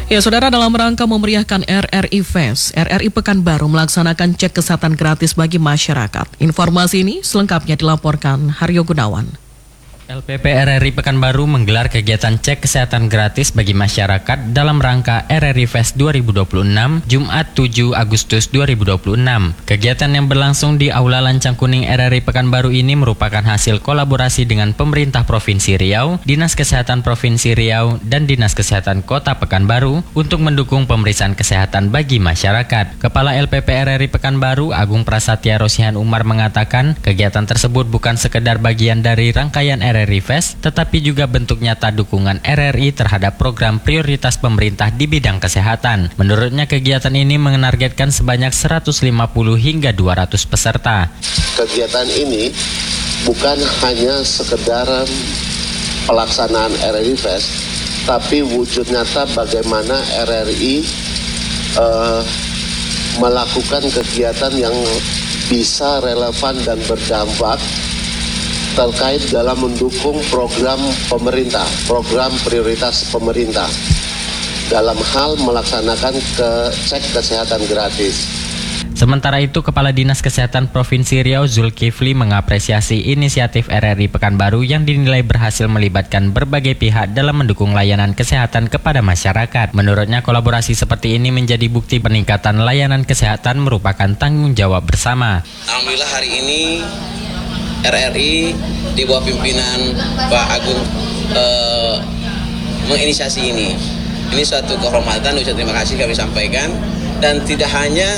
Ya, saudara, dalam rangka memeriahkan RRI Fest, RRI Pekanbaru melaksanakan cek kesehatan gratis bagi masyarakat. Informasi ini selengkapnya dilaporkan Haryo Gunawan. LPP RRI Pekanbaru menggelar kegiatan cek kesehatan gratis bagi masyarakat dalam rangka RRI Fest 2026, Jumat 7 Agustus 2026. Kegiatan yang berlangsung di Aula Lancang Kuning RRI Pekanbaru ini merupakan hasil kolaborasi dengan pemerintah Provinsi Riau, Dinas Kesehatan Provinsi Riau, dan Dinas Kesehatan Kota Pekanbaru untuk mendukung pemeriksaan kesehatan bagi masyarakat. Kepala LPP RRI Pekanbaru, Agung Prasetya Rosihan Umar mengatakan, kegiatan tersebut bukan sekedar bagian dari rangkaian RRI Fest, tetapi juga bentuk nyata dukungan RRI terhadap program prioritas pemerintah di bidang kesehatan. Menurutnya, kegiatan ini menargetkan sebanyak 150 hingga 200 peserta. Kegiatan ini bukan hanya sekedar pelaksanaan RRI Fest, tapi wujud nyata bagaimana RRI melakukan kegiatan yang bisa relevan dan berdampak terkait dalam mendukung program pemerintah, program prioritas pemerintah dalam hal melaksanakan cek kesehatan gratis. Sementara itu, Kepala Dinas Kesehatan Provinsi Riau Zulkifli mengapresiasi inisiatif RRI Pekanbaru yang dinilai berhasil melibatkan berbagai pihak dalam mendukung layanan kesehatan kepada masyarakat. Menurutnya, kolaborasi seperti ini menjadi bukti peningkatan layanan kesehatan merupakan tanggung jawab bersama. Alhamdulillah hari ini RRI di bawah pimpinan Pak Agung menginisiasi ini. Ini suatu kehormatan, ucap terima kasih kami sampaikan, dan tidak hanya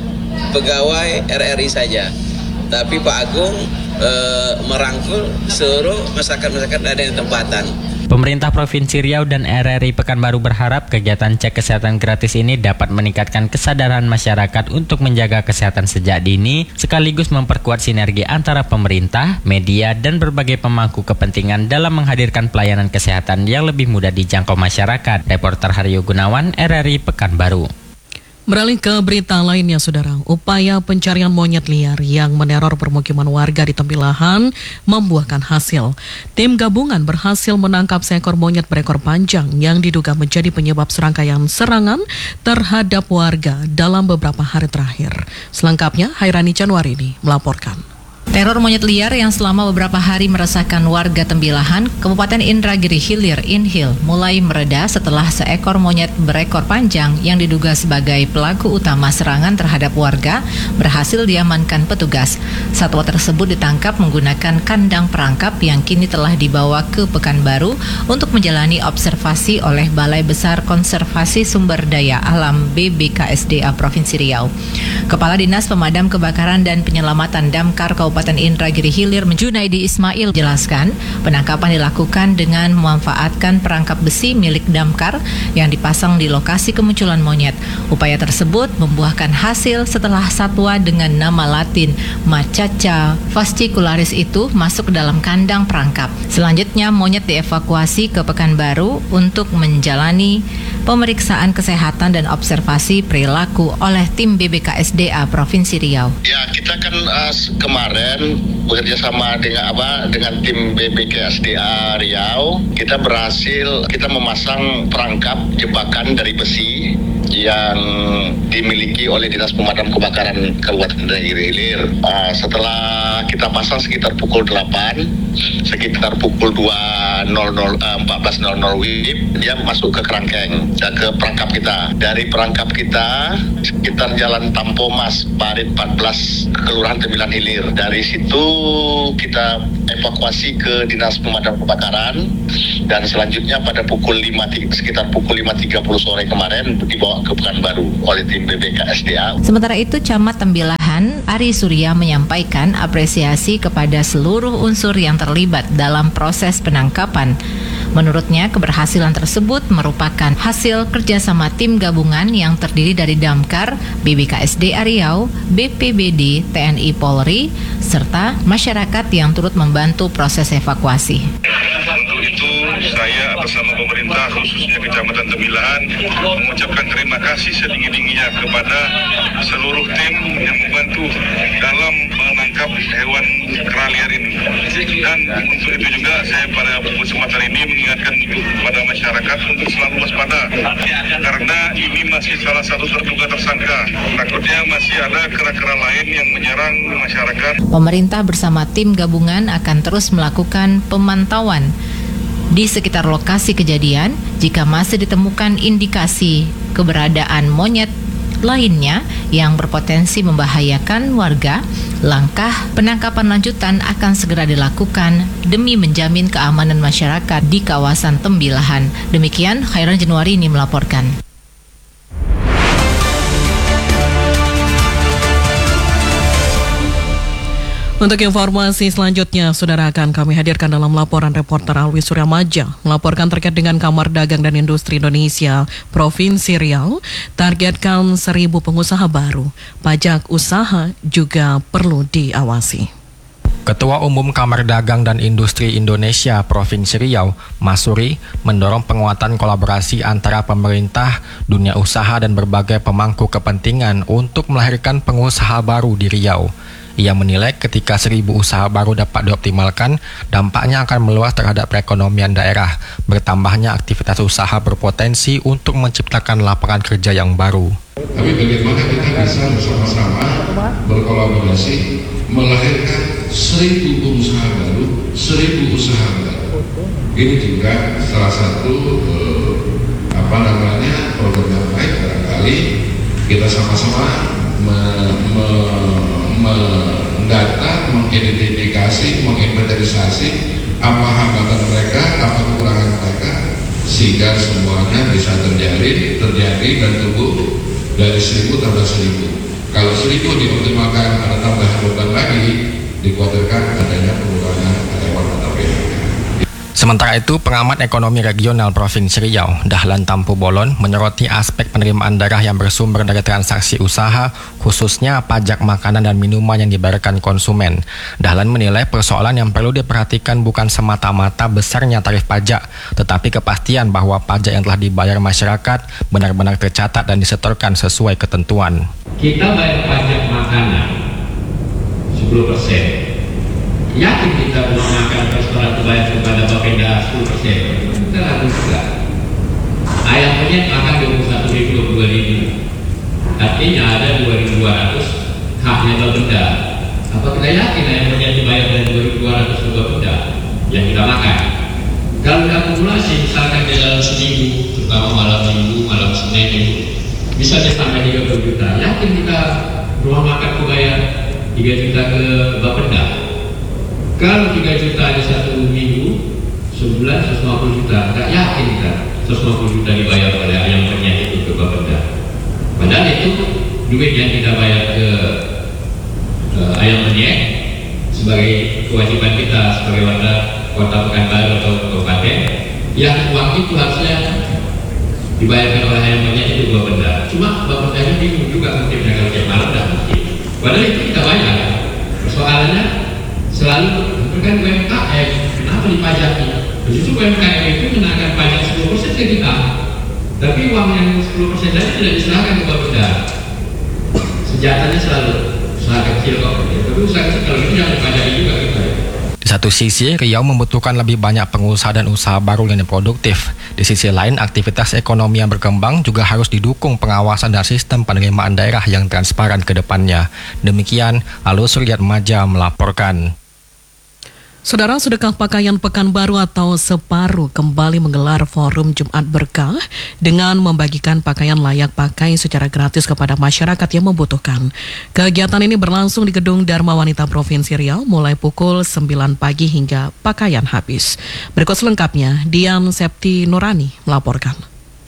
pegawai RRI saja, tapi Pak Agung merangkul seluruh masyarakat ada di tempatan. Pemerintah Provinsi Riau dan RRI Pekanbaru berharap kegiatan cek kesehatan gratis ini dapat meningkatkan kesadaran masyarakat untuk menjaga kesehatan sejak dini, sekaligus memperkuat sinergi antara pemerintah, media, dan berbagai pemangku kepentingan dalam menghadirkan pelayanan kesehatan yang lebih mudah dijangkau masyarakat. Reporter Haryo Gunawan, RRI Pekanbaru. Beralih ke berita lainnya, saudara. Upaya pencarian monyet liar yang meneror permukiman warga di Tembilahan membuahkan hasil. Tim gabungan berhasil menangkap seekor monyet berekor panjang yang diduga menjadi penyebab serangkaian serangan terhadap warga dalam beberapa hari terakhir. Selengkapnya, Hairani Januarini melaporkan. Teror monyet liar yang selama beberapa hari meresahkan warga Tembilahan, Kabupaten Indragiri Hilir Inhil, mulai mereda setelah seekor monyet berekor panjang yang diduga sebagai pelaku utama serangan terhadap warga berhasil diamankan petugas. Satwa tersebut ditangkap menggunakan kandang perangkap yang kini telah dibawa ke Pekanbaru untuk menjalani observasi oleh Balai Besar Konservasi Sumber Daya Alam BBKSDA Provinsi Riau. Kepala Dinas Pemadam Kebakaran dan Penyelamatan Damkar Kabupaten Indragiri Hilir Junaidi Ismail jelaskan, penangkapan dilakukan dengan memanfaatkan perangkap besi milik damkar yang dipasang di lokasi kemunculan monyet. Upaya tersebut membuahkan hasil setelah satwa dengan nama latin Macaca fascicularis itu masuk ke dalam kandang perangkap. Selanjutnya monyet dievakuasi ke Pekanbaru untuk menjalani pemeriksaan kesehatan dan observasi perilaku oleh tim BBKSDA Provinsi Riau. Ya, kita kan kemarin bekerja sama dengan tim BBKSDA Riau, kita memasang perangkap jebakan dari besi yang dimiliki oleh Dinas Pemadam Kebakaran Kabupaten Indragiri Hilir. Setelah kita pasang sekitar pukul 8, sekitar pukul 14.00 WIB, dia masuk ke kerangkeng, ke perangkap kita. Dari perangkap kita sekitar Jalan Tampomas, Parit 14, Kelurahan Tembilahan Hilir. Dari situ kita evakuasi ke Dinas Pemadam Kebakaran, dan selanjutnya pada sekitar pukul 5.30 sore kemarin dibawa ke Pekanbaru oleh tim BBKSDA. Sementara itu, Camat Tembilahan Ari Surya menyampaikan apresiasi kepada seluruh unsur yang terlibat dalam proses penangkapan. Menurutnya, keberhasilan tersebut merupakan hasil kerjasama tim gabungan yang terdiri dari Damkar, BBKSDA Riau, BPBD, TNI Polri, serta masyarakat yang turut membantu proses evakuasi. Untuk itu, saya bersama pemerintah pemerintah khususnya Kecamatan Tembilahan mengucapkan terima kasih setinggi-tingginya kepada seluruh tim yang membantu dalam menangkap hewan kera liar ini. Dan untuk itu juga saya pada kesempatan ini mengingatkan kepada masyarakat untuk selalu waspada karena ini masih salah satu terduga tersangka. Takutnya masih ada kera-kera lain yang menyerang masyarakat. Pemerintah bersama tim gabungan akan terus melakukan pemantauan di sekitar lokasi kejadian jika masih ditemukan indikasi keberadaan monyet lainnya yang berpotensi membahayakan warga. Langkah penangkapan lanjutan akan segera dilakukan demi menjamin keamanan masyarakat di kawasan Tembilahan. Demikian Khairan Januari ini melaporkan. Untuk informasi selanjutnya, saudara, akan kami hadirkan dalam laporan reporter Alwi Suryamaja melaporkan terkait dengan Kamar Dagang dan Industri Indonesia Provinsi Riau targetkan 1.000 pengusaha baru. Pajak usaha juga perlu diawasi. Ketua Umum Kamar Dagang dan Industri Indonesia Provinsi Riau, Masuri, mendorong penguatan kolaborasi antara pemerintah, dunia usaha dan berbagai pemangku kepentingan untuk melahirkan pengusaha baru di Riau. Ia menilai ketika 1.000 usaha baru dapat dioptimalkan, dampaknya akan meluas terhadap perekonomian daerah. Bertambahnya aktivitas usaha berpotensi untuk menciptakan lapangan kerja yang baru. Tapi bagaimana kita bisa bersama-sama berkolaborasi melahirkan 1.000 pengusaha baru, 1.000 usaha baru. Ini juga salah satu program yang baik. Barangkali kita sama-sama mendata, mengidentifikasi, menginventarisasi apa hambatan mereka, apa kekurangan mereka, sehingga semuanya bisa terjadi dan tumbuh dari 1.000 tambah 1.000. Kalau 1.000 dioptimalkan ada tambahan beban lagi, dikhawatirkan adanya pengurangan karyawan atau PHK. Sementara itu, pengamat ekonomi regional Provinsi Riau, Dahlan Tampu Bolon, menyoroti aspek penerimaan daerah yang bersumber dari transaksi usaha, khususnya pajak makanan dan minuman yang dibayarkan konsumen. Dahlan menilai persoalan yang perlu diperhatikan bukan semata-mata besarnya tarif pajak, tetapi kepastian bahwa pajak yang telah dibayar masyarakat benar-benar tercatat dan disetorkan sesuai ketentuan. Kita bayar pajak makanan 10%. Yakin kita belum makan restoran itu bayar kepada Bapenda 10%? Kita ragu juga. Ayam penyet makan 21.000, 22.000. Artinya ada 2.200 haknya Bapenda. Apa kita yakin ayam penyet dibayar dari 2.200 ke Bapenda yang kita makan? Kalau kita akumulasi, misalkan di dalam seminggu, terutama malam minggu, malam Senin itu, bisa sampai 30 juta. Yakin kita rumah makan bayar 3 juta ke Bapenda? Kalau 3 juta di satu minggu, sebulan 150 juta, nggak yakin kita 150 juta dibayar oleh ayam penyet itu ke Bapenda. Padahal itu duit yang kita bayar ke ayam penyet sebagai kewajiban kita sebagai warga Kota Pekanbaru atau kabupaten, yang uang itu harusnya dibayarkan oleh ayam penyet itu ke Bapenda. Cuma Bapendanya bingung juga mungkin kalau tiap malam nggak mungkin. Padahal itu kita bayar. Persoalannya selalu bukan UMKM, kenapa dipajaki? Justru UMKM itu menaikkan pajak 10% ke kita, tapi uang yang 10% tadi tidak diserahkan ke Bapenda. Senjatanya selalu usaha kecil kok, tapi usaha kecil kalau itu jangan dipajaki juga kita. Di satu sisi, Riau membutuhkan lebih banyak pengusaha dan usaha baru yang produktif. Di sisi lain, aktivitas ekonomi yang berkembang juga harus didukung pengawasan dan sistem penerimaan daerah yang transparan ke depannya. Demikian, Alwi Suryamaja melaporkan. Saudara, Sedekah Pakaian Pekanbaru atau Separu kembali menggelar forum Jumat Berkah dengan membagikan pakaian layak pakai secara gratis kepada masyarakat yang membutuhkan. Kegiatan ini berlangsung di Gedung Dharma Wanita Provinsi Riau mulai pukul 9 pagi hingga pakaian habis. Berikut selengkapnya, Dian Septi Nurani melaporkan.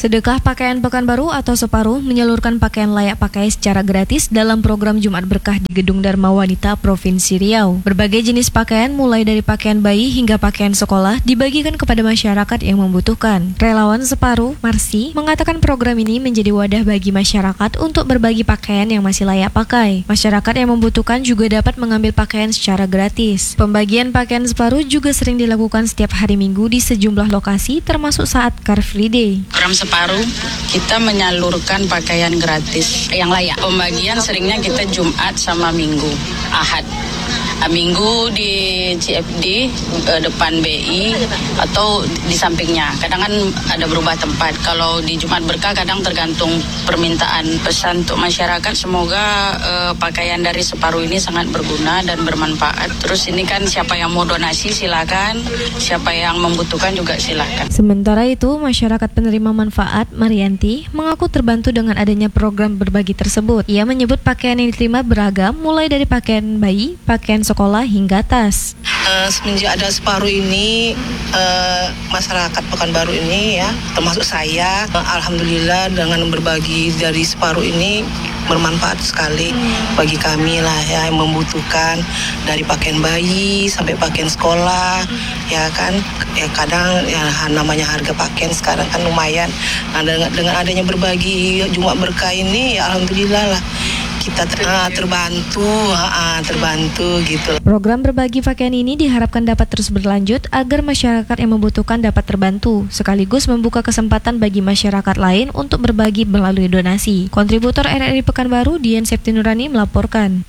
Sedekah Pakaian Pekanbaru atau Separuh menyalurkan pakaian layak pakai secara gratis dalam program Jumat Berkah di Gedung Dharma Wanita Provinsi Riau. Berbagai jenis pakaian mulai dari pakaian bayi hingga pakaian sekolah dibagikan kepada masyarakat yang membutuhkan. Relawan Separuh, Marsi, mengatakan program ini menjadi wadah bagi masyarakat untuk berbagi pakaian yang masih layak pakai. Masyarakat yang membutuhkan juga dapat mengambil pakaian secara gratis. Pembagian pakaian Separuh juga sering dilakukan setiap hari Minggu di sejumlah lokasi termasuk saat Car Free Day. Program Separuh, kita menyalurkan pakaian gratis yang layak. Pembagian seringnya kita Jumat sama Minggu, Ahad. Minggu di CFD depan BI atau di sampingnya. Kadang kan ada berubah tempat. Kalau di Jumat Berkah kadang tergantung permintaan. Pesan untuk masyarakat, semoga pakaian dari Separuh ini sangat berguna dan bermanfaat. Terus ini kan siapa yang mau donasi silakan, siapa yang membutuhkan juga silakan. Sementara itu, masyarakat penerima manfaat Marianti mengaku terbantu dengan adanya program berbagi tersebut. Ia menyebut pakaian yang diterima beragam, mulai dari pakaian bayi, pakaian sekolah hingga tas. Semenjak ada Separuh ini, masyarakat Pekanbaru ini ya, termasuk saya, alhamdulillah dengan berbagi dari Separuh ini bermanfaat sekali bagi kami lah ya, yang membutuhkan dari pakaian bayi sampai pakaian sekolah ya kan. Ya kadang ya namanya harga pakaian sekarang kan lumayan. Nah, dengan adanya berbagi Jumat Berkah ini ya alhamdulillah lah kita terbantu gitu. Program berbagi pakaian ini diharapkan dapat terus berlanjut agar masyarakat yang membutuhkan dapat terbantu, sekaligus membuka kesempatan bagi masyarakat lain untuk berbagi melalui donasi. Kontributor RRI Pekanbaru, Dian Septinurani melaporkan.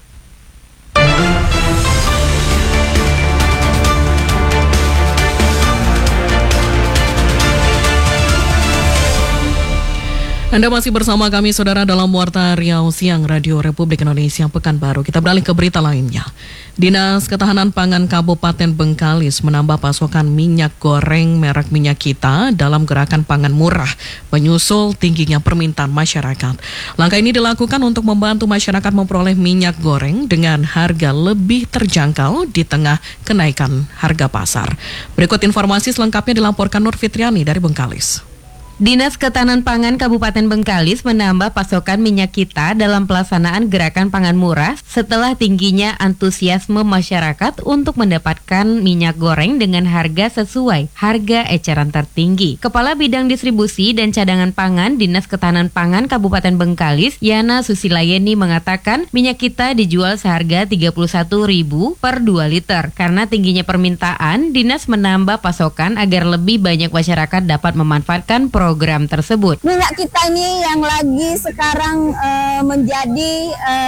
Anda masih bersama kami, Saudara, dalam Warta Riau Siang Radio Republik Indonesia Pekanbaru. Kita beralih ke berita lainnya. Dinas Ketahanan Pangan Kabupaten Bengkalis menambah pasokan minyak goreng merek Minyak Kita dalam gerakan pangan murah, menyusul tingginya permintaan masyarakat. Langkah ini dilakukan untuk membantu masyarakat memperoleh minyak goreng dengan harga lebih terjangkau di tengah kenaikan harga pasar. Berikut informasi selengkapnya dilaporkan Nur Fitriani dari Bengkalis. Dinas Ketahanan Pangan Kabupaten Bengkalis menambah pasokan minyak kita dalam pelaksanaan gerakan pangan murah setelah tingginya antusiasme masyarakat untuk mendapatkan minyak goreng dengan harga sesuai harga eceran tertinggi. Kepala Bidang Distribusi dan Cadangan Pangan Dinas Ketahanan Pangan Kabupaten Bengkalis, Yana Susilayeni mengatakan minyak kita dijual seharga Rp31.000 per 2 liter. Karena tingginya permintaan, Dinas menambah pasokan agar lebih banyak masyarakat dapat memanfaatkan program tersebut. Minyak kita ini yang lagi sekarang menjadi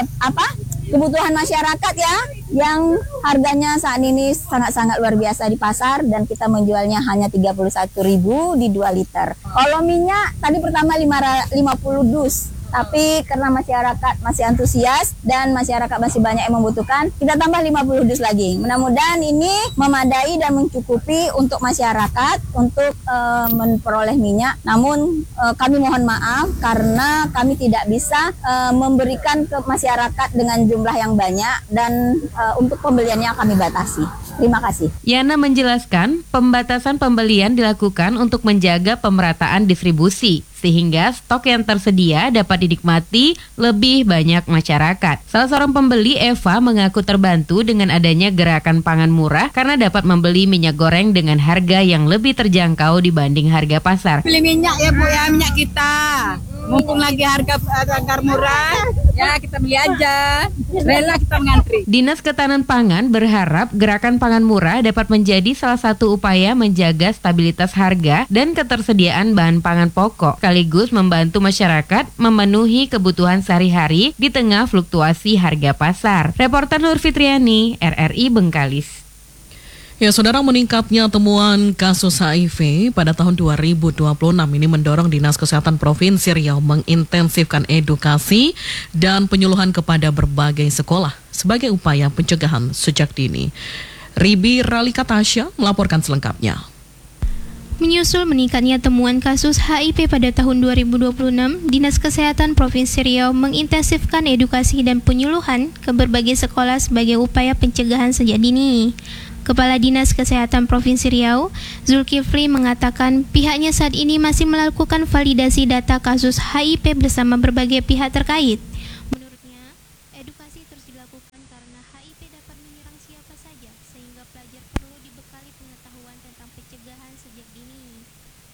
kebutuhan masyarakat ya, yang harganya saat ini sangat-sangat luar biasa di pasar dan kita menjualnya hanya Rp31.000 di 2 liter. Kalau minyak tadi pertama 50 dus. Tapi karena masyarakat masih antusias dan masyarakat masih banyak yang membutuhkan, kita tambah 50 dus lagi. Mudah-mudahan ini memadai dan mencukupi untuk masyarakat untuk memperoleh minyak. Namun kami mohon maaf karena kami tidak bisa memberikan ke masyarakat dengan jumlah yang banyak dan untuk pembeliannya kami batasi. Terima kasih. Yana menjelaskan pembatasan pembelian dilakukan untuk menjaga pemerataan distribusi sehingga stok yang tersedia dapat dinikmati lebih banyak masyarakat. Salah seorang pembeli, Eva, mengaku terbantu dengan adanya gerakan pangan murah karena dapat membeli minyak goreng dengan harga yang lebih terjangkau dibanding harga pasar. Beli minyak ya Bu ya, minyak kita. Mumpung lagi harga murah, ya kita beli aja. Rela kita mengantri. Dinas Ketahanan Pangan berharap gerakan pangan murah dapat menjadi salah satu upaya menjaga stabilitas harga dan ketersediaan bahan pangan pokok, sekaligus membantu masyarakat memenuhi kebutuhan sehari-hari di tengah fluktuasi harga pasar. Reporter Nur Fitriani, RRI Bengkalis. Ya, Saudara, meningkatnya temuan kasus HIV pada tahun 2026 ini mendorong Dinas Kesehatan Provinsi Riau mengintensifkan edukasi dan penyuluhan kepada berbagai sekolah sebagai upaya pencegahan sejak dini. Ribi Ralika Tasya melaporkan selengkapnya. Menyusul meningkatnya temuan kasus HIV pada tahun 2026, Dinas Kesehatan Provinsi Riau mengintensifkan edukasi dan penyuluhan ke berbagai sekolah sebagai upaya pencegahan sejak dini. Kepala Dinas Kesehatan Provinsi Riau, Zulkifli, mengatakan pihaknya saat ini masih melakukan validasi data kasus HIP bersama berbagai pihak terkait. Menurutnya, edukasi terus dilakukan karena HIP dapat menyerang siapa saja, sehingga pelajar perlu dibekali pengetahuan tentang pencegahan sejak dini.